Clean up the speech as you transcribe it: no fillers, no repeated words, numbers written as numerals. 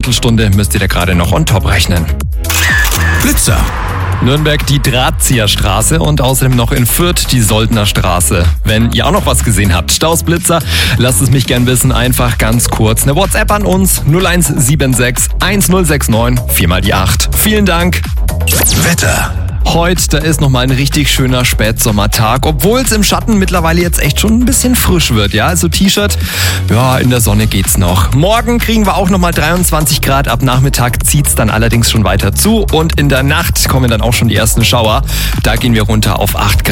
Viertelstunde müsst ihr da gerade noch on top rechnen. Blitzer. Nürnberg die Drahtzieherstraße und außerdem noch in Fürth die Soldnerstraße. Wenn ihr auch noch was gesehen habt, Staus, Blitzer, lasst es mich gern wissen. Einfach ganz kurz eine WhatsApp an uns 0176 1069 4x8. Vielen Dank. Wetter. Heute, da ist nochmal ein richtig schöner Spätsommertag, obwohl es im Schatten mittlerweile jetzt echt schon ein bisschen frisch wird, ja, also T-Shirt, ja, in der Sonne geht's noch. Morgen kriegen wir auch nochmal 23 Grad, ab Nachmittag zieht's dann allerdings schon weiter zu und in der Nacht kommen dann auch schon die ersten Schauer, da gehen wir runter auf 8 Grad.